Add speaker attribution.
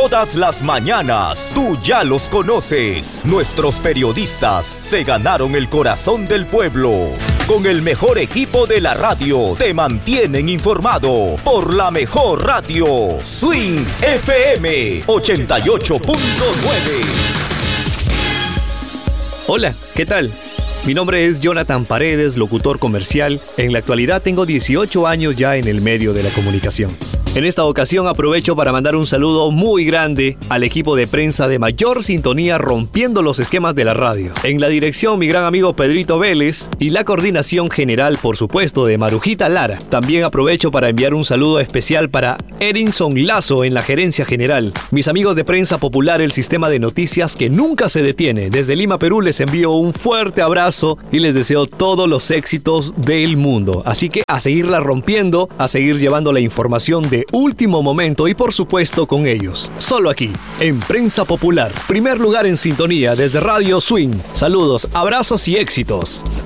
Speaker 1: todas las mañanas. Tú ya los conoces. Nuestros periodistas se ganaron el corazón del pueblo. Con el mejor equipo de la radio, te mantienen informado por la mejor radio. Swing FM 88.9.
Speaker 2: Hola, ¿qué tal? Mi nombre es Jonathan Paredes, locutor comercial. En la actualidad tengo 18 años ya en el medio de la comunicación. En esta ocasión aprovecho para mandar un saludo muy grande al equipo de prensa de mayor sintonía rompiendo los esquemas de la radio. En la dirección mi gran amigo Pedrito Vélez y la coordinación general, por supuesto, de Marujita Lara. También aprovecho para enviar un saludo especial para Erinson Lazo en la gerencia general. Mis amigos de Prensa Popular, el sistema de noticias que nunca se detiene. Desde Lima, Perú, les envío un fuerte abrazo y les deseo todos los éxitos del mundo. Así que a seguirla rompiendo, a seguir llevando la información de último momento y por supuesto con ellos. Solo aquí, en Prensa Popular. Primer lugar en sintonía desde Radio Swing. Saludos, abrazos y éxitos.